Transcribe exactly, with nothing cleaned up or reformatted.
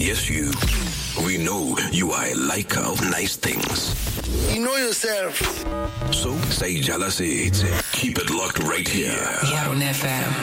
Yes, you. We know you are a liker of nice things. You know yourself. So, say jealousy. Keep it locked right here. Yaron F M.